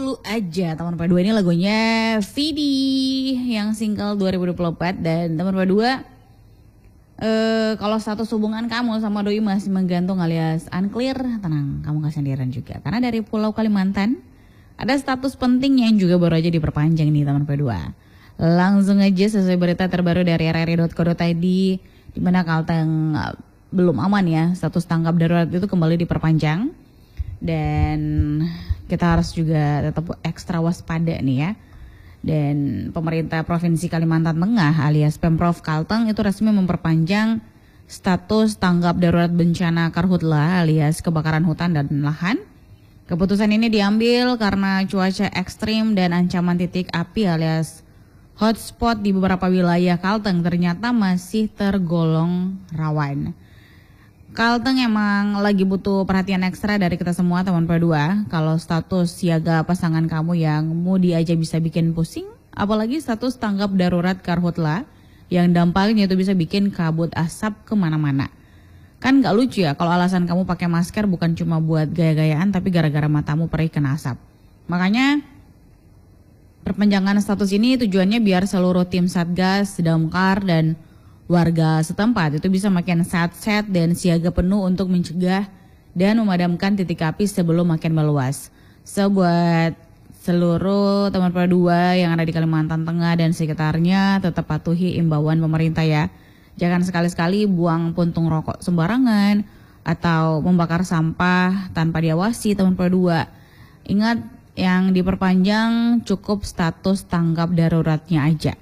Dulu Aja. Teman P2 ini lagunya Vidi yang single 2024. Dan teman P2, kalau status hubungan kamu sama doi masih menggantung alias unclear, tenang, kamu gak sendirian juga. Karena dari Pulau Kalimantan ada status penting yang juga baru aja diperpanjang nih teman P2. Langsung aja sesuai berita terbaru dari rri.co.id, di mana Kalteng belum aman ya, status tanggap darurat itu kembali diperpanjang. Dan kita harus juga tetap ekstra waspada nih ya. Dan pemerintah Provinsi Kalimantan Tengah alias Pemprov Kalteng itu resmi memperpanjang status tanggap darurat bencana karhutla alias kebakaran hutan dan lahan. Keputusan ini diambil karena cuaca ekstrim dan ancaman titik api alias hotspot di beberapa wilayah Kalteng ternyata masih tergolong rawan. Kalteng emang lagi butuh perhatian ekstra dari kita semua teman P2. Kalau status siaga pasangan kamu yang moody aja bisa bikin pusing, apalagi status tanggap darurat karhutla yang dampaknya itu bisa bikin kabut asap kemana-mana. Kan gak lucu ya kalau alasan kamu pakai masker bukan cuma buat gaya-gayaan tapi gara-gara matamu perih kena asap. Makanya perpanjangan status ini tujuannya biar seluruh tim Satgas, Damkar dan warga setempat itu bisa makin set dan siaga penuh untuk mencegah dan memadamkan titik api sebelum makin meluas. Buat seluruh teman P2 yang ada di Kalimantan Tengah dan sekitarnya, tetap patuhi imbauan pemerintah ya. Jangan sekali-sekali buang puntung rokok sembarangan atau membakar sampah tanpa diawasi teman P2. Ingat, yang diperpanjang cukup status tanggap daruratnya aja.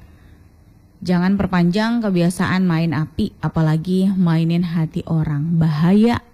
Jangan perpanjang kebiasaan main api, apalagi mainin hati orang. Bahaya.